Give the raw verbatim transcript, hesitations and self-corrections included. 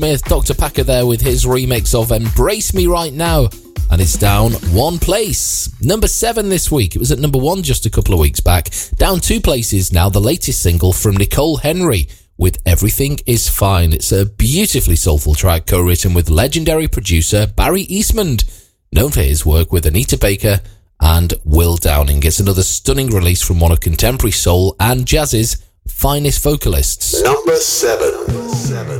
Smith, Doctor Packer there with his remix of Embrace Me Right Now, and it's down one place. Number seven this week. It was at number one just a couple of weeks back. Down two places now, the latest single from Nicole Henry with Everything Is Fine. It's a beautifully soulful track co-written with legendary producer Barry Eastman, known for his work with Anita Baker and Will Downing. It's another stunning release from one of contemporary soul and jazz's finest vocalists. Number seven. Number seven.